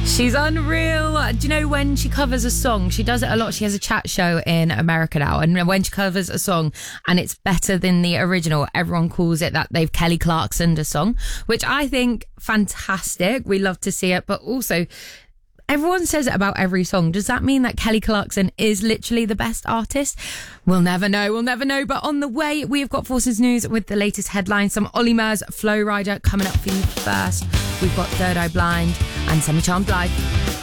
She's unreal. Do you know when she covers a song, she does it a lot. She has a chat show in America now, and when she covers a song and it's better than the original, everyone calls it that they've Kelly Clarksoned a song, which I think fantastic. We love to see it, but also everyone says it about every song. Does that mean that Kelly Clarkson is literally the best artist? We'll never know. But on the way, we've got Forces News with the latest headlines. Some Ollie Murs, Flow Rider coming up for you first. We've got Third Eye Blind and Semi Charmed Live.